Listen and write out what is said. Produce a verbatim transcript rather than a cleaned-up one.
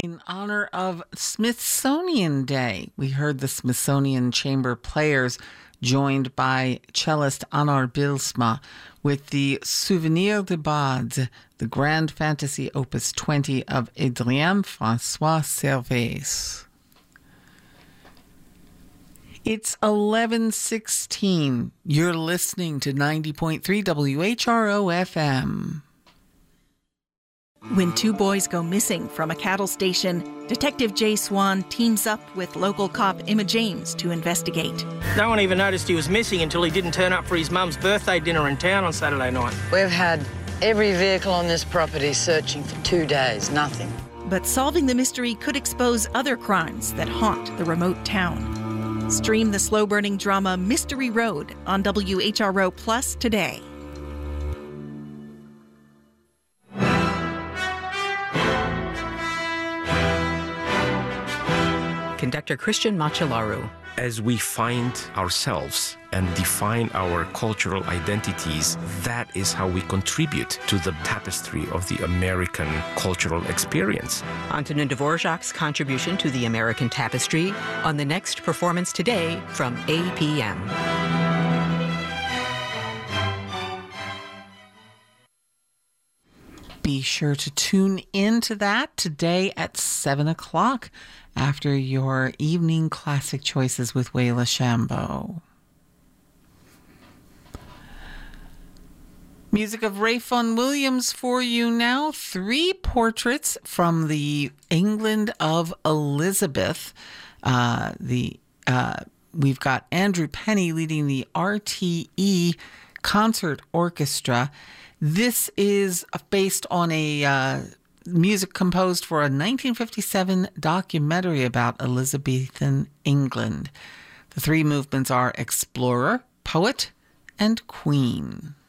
In honor of Smithsonian Day, we heard the Smithsonian Chamber Players joined by cellist Anar Bylsma with the Souvenir de Bade, the Grand Fantasy Opus twenty of Adrien François Servais. It's eleven sixteen. You're listening to ninety point three W H R O F M. When two boys go missing from a cattle station, Detective Jay Swan teams up with local cop Emma James to investigate. No one even noticed he was missing until he didn't turn up for his mum's birthday dinner in town on Saturday night. We've had every vehicle on this property searching for two days, nothing. But solving the mystery could expose other crimes that haunt the remote town. Stream the slow-burning drama Mystery Road on W H R O Plus today. Conductor Christian Machelaru. As we find ourselves and define our cultural identities, that is how we contribute to the tapestry of the American cultural experience. Antonin Dvorak's contribution to the American tapestry on the next performance today from eight p.m. Be sure to tune in to that today at seven o'clock after your evening classic choices with Wayla Shambo. Music of Ray Vaughan Williams for you now. Three portraits from the England of Elizabeth. Uh, the uh, we've got Andrew Penny leading the R T E Concert Orchestra. This is based on a uh, music composed for a nineteen fifty-seven documentary about Elizabethan England. The three movements are Explorer, Poet, and Queen.